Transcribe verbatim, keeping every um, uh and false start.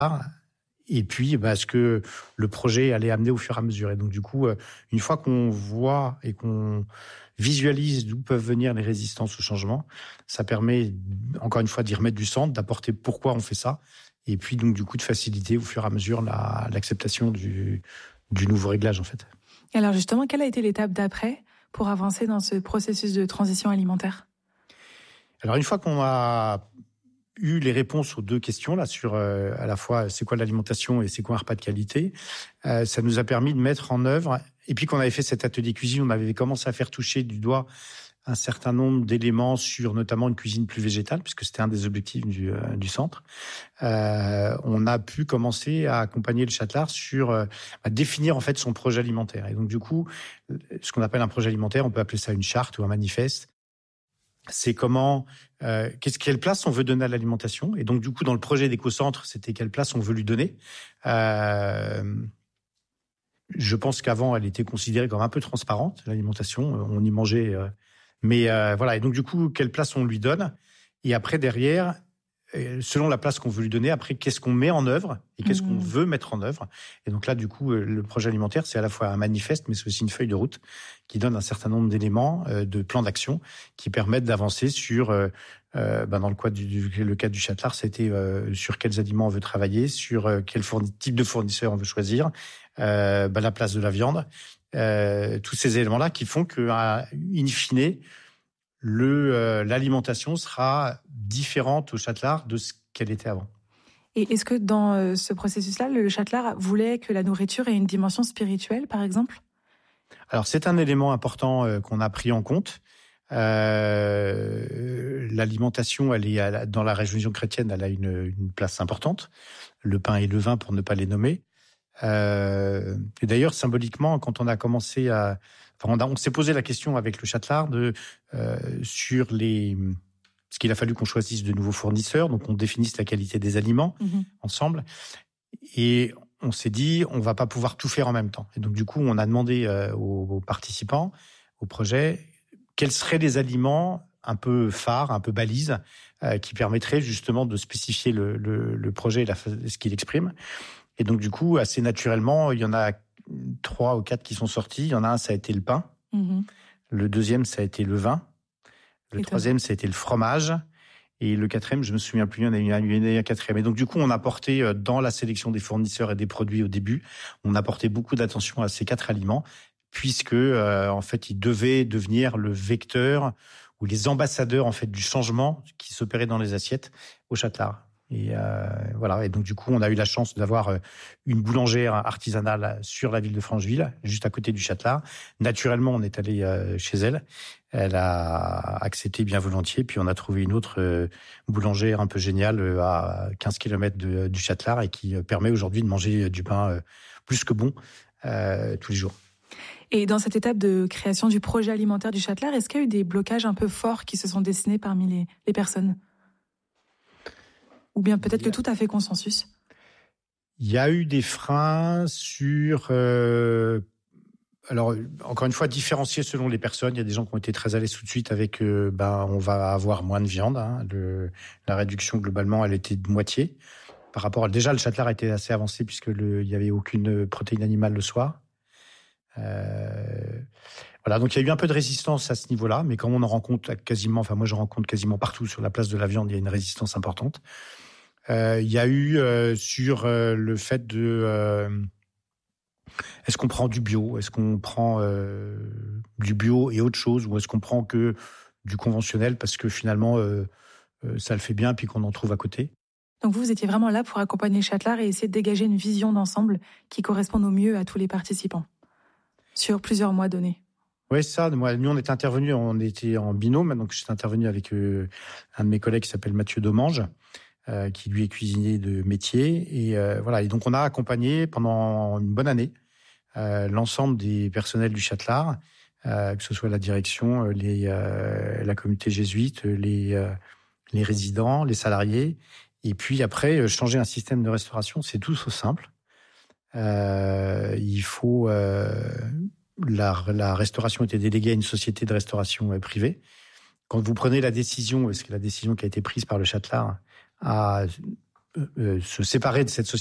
et puis bah, ce que le projet allait amener au fur et à mesure. Et donc du coup, une fois qu'on voit et qu'on visualise d'où peuvent venir les résistances au changement, ça permet encore une fois d'y remettre du centre, d'apporter pourquoi on fait ça, et puis donc du coup de faciliter au fur et à mesure la, l'acceptation du, du nouveau réglage en fait. Alors justement, quelle a été l'étape d'après pour avancer dans ce processus de transition alimentaire ? Alors une fois qu'on a eu les réponses aux deux questions là sur euh, à la fois c'est quoi l'alimentation et c'est quoi un repas de qualité, euh, ça nous a permis de mettre en œuvre, et puis qu'on avait fait cet atelier cuisine, on avait commencé à faire toucher du doigt un certain nombre d'éléments sur notamment une cuisine plus végétale, puisque c'était un des objectifs du, euh, du centre. Euh, on a pu commencer à accompagner le Châtelard sur euh, à définir en fait son projet alimentaire. Et donc du coup, ce qu'on appelle un projet alimentaire, on peut appeler ça une charte ou un manifeste. C'est comment, euh, qu'est-ce, quelle place on veut donner à l'alimentation. Et donc du coup, dans le projet d'éco-centre, c'était quelle place on veut lui donner. Euh, je pense qu'avant, elle était considérée comme un peu transparente, l'alimentation. On y mangeait. Euh, Mais euh, voilà, et donc du coup, quelle place on lui donne ? Et après, derrière, selon la place qu'on veut lui donner, après, qu'est-ce qu'on met en œuvre et qu'est-ce mmh. qu'on veut mettre en œuvre ? Et donc là, du coup, le projet alimentaire, c'est à la fois un manifeste, mais c'est aussi une feuille de route qui donne un certain nombre d'éléments, euh, de plans d'action qui permettent d'avancer sur, euh, euh, ben dans le cadre du, du, le cadre du Châtelard, c'était euh, sur quels aliments on veut travailler, sur euh, quel fourni- type de fournisseur on veut choisir, euh, ben la place de la viande. Euh, tous ces éléments-là qui font que, in fine, le, euh, l'alimentation sera différente au Châtelard de ce qu'elle était avant. Et est-ce que dans euh, ce processus-là, le Châtelard voulait que la nourriture ait une dimension spirituelle, par exemple ? Alors, c'est un élément important euh, qu'on a pris en compte. Euh, l'alimentation, elle est dans la religion chrétienne, elle a une, une place importante. Le pain et le vin, pour ne pas les nommer. Euh, et d'ailleurs, symboliquement, quand on a commencé à... Enfin, on, a, on s'est posé la question avec le Châtelard de, euh, sur les... Parce qu'il a fallu qu'on choisisse de nouveaux fournisseurs, donc on définisse la qualité des aliments mmh. ensemble. Et on s'est dit, on ne va pas pouvoir tout faire en même temps. Et donc, du coup, on a demandé euh, aux, aux participants, au projet, quels seraient les aliments un peu phares, un peu balises, euh, qui permettraient justement de spécifier le, le, le projet et la, ce qu'il exprime. Et donc, du coup, assez naturellement, il y en a trois ou quatre qui sont sortis. Il y en a un, ça a été le pain. Mmh. Le deuxième, ça a été le vin. Le et troisième, toi. Ça a été le fromage. Et le quatrième, je me souviens plus, il y en a eu un, il y en a eu un quatrième. Et donc, du coup, on a porté dans la sélection des fournisseurs et des produits au début, on a porté beaucoup d'attention à ces quatre aliments, puisque, euh, en fait, ils devaient devenir le vecteur ou les ambassadeurs, en fait, du changement qui s'opérait dans les assiettes au Châtelard. Et euh, voilà. Et donc du coup, on a eu la chance d'avoir une boulangère artisanale sur la ville de Francheville, juste à côté du Châtelard. Naturellement, on est allé euh, chez elle. Elle a accepté bien volontiers. Puis on a trouvé une autre euh, boulangère un peu géniale euh, à quinze kilomètres de, du Châtelard et qui euh, permet aujourd'hui de manger du pain euh, plus que bon euh, tous les jours. Et dans cette étape de création du projet alimentaire du Châtelard, est-ce qu'il y a eu des blocages un peu forts qui se sont dessinés parmi les, les personnes ? Ou bien peut-être que tout a fait consensus ? Il y a eu des freins sur... Euh, alors, encore une fois, différenciés selon les personnes. Il y a des gens qui ont été très à l'aise tout de suite avec... Euh, ben, on va avoir moins de viande. Hein. Le, la réduction, globalement, elle était de moitié. Par rapport à... Déjà, le Châtelard était assez avancé puisque le, il n'y avait aucune protéine animale le soir. Euh, voilà, donc il y a eu un peu de résistance à ce niveau-là. Mais comme on en rencontre quasiment... Enfin, moi, je rencontre quasiment partout sur la place de la viande, il y a une résistance importante. Euh, il y a eu euh, sur euh, le fait de euh, est-ce qu'on prend du bio, est-ce qu'on prend euh, du bio et autre chose, ou est-ce qu'on prend que du conventionnel parce que finalement euh, euh, ça le fait bien puis qu'on en trouve à côté. Donc vous, vous étiez vraiment là pour accompagner Châtelard et essayer de dégager une vision d'ensemble qui corresponde au mieux à tous les participants sur plusieurs mois donnés. Oui, c'est ça. Moi, nous, on était intervenus, on était en binôme, donc j'étais intervenu avec euh, un de mes collègues qui s'appelle Mathieu Domange. Euh, qui lui est cuisinier de métier. Et euh, voilà. Et donc, on a accompagné pendant une bonne année euh, l'ensemble des personnels du Châtelard, euh, que ce soit la direction, les, euh, la communauté jésuite, les, euh, les résidents, les salariés. Et puis après, changer un système de restauration, c'est tout sauf simple. Euh, il faut... Euh, la, la restauration était déléguée à une société de restauration euh, privée. Quand vous prenez la décision, parce que la décision qui a été prise par le Châtelard, à euh, se séparer de cette société